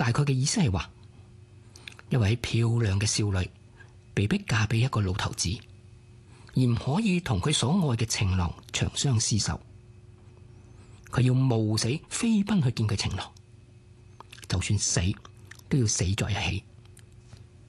大概嘅意思係話，一位漂亮嘅少女被逼嫁俾一個老頭子，而唔可以同佢所愛嘅情郎長相廝守。佢要冒死飛奔去見佢情郎，就算死都要死在一起。